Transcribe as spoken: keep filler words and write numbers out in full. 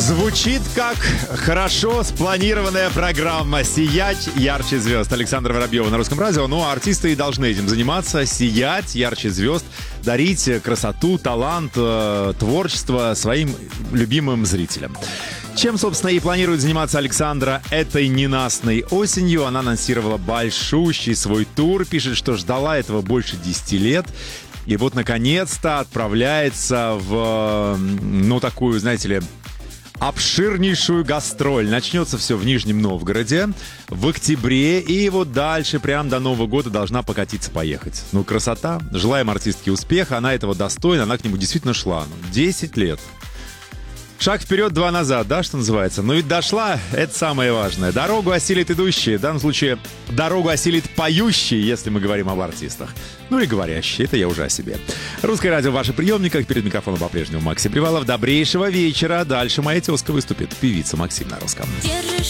Звучит как хорошо спланированная программа «Сиять ярче звезд». Александра Воробьева на Русском радио. Ну, а артисты и должны этим заниматься. Сиять ярче звезд, дарить красоту, талант, э, творчество своим любимым зрителям. Чем, собственно, и планирует заниматься Александра этой ненастной осенью. Она анонсировала большущий свой тур. Пишет, что ждала этого больше десяти лет. И вот, наконец-то, отправляется в, ну, такую, знаете ли, обширнейшую гастроль. Начнется все в Нижнем Новгороде в октябре, и вот дальше, прям до Нового года, должна покатиться-поехать. Ну, красота. Желаем артистке успеха, она этого достойна, она к нему действительно шла. десять лет. Шаг вперед, два назад, да, что называется? Ну ведь дошла, это самое важное. Дорогу осилит идущий, в данном случае дорогу осилит поющий, если мы говорим об артистах. Ну и говорящий, это я уже о себе. Русское радио в ваших приемниках, перед микрофоном по-прежнему Максим Привалов. Добрейшего вечера, дальше моя тезка выступит, певица Максим на русском. Держишь